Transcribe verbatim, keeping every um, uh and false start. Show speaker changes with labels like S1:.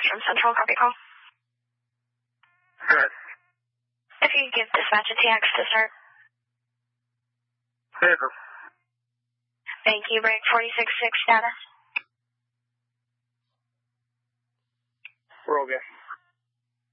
S1: from Central, copy call.
S2: Good.
S1: If you could give dispatch a T X to start.
S2: Vehicle.
S1: Thank you. Break forty-six six status.
S2: We're okay.